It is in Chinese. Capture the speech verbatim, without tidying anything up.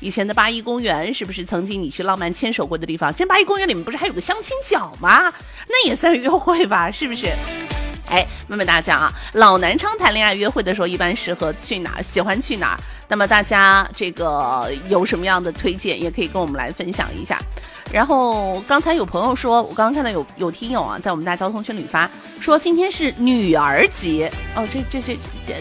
以前的八一公园是不是曾经你去浪漫牵手过的地方？现在八一公园里面不是还有个相亲角吗？那也算是约会吧，是不是？哎，问问大家啊，老南昌谈恋爱约会的时候一般适合去哪儿？喜欢去哪儿？那么大家这个有什么样的推荐，也可以跟我们来分享一下。然后刚才有朋友说，我刚刚看到有有听友啊，在我们大交通群里发说今天是女儿节哦，这这这这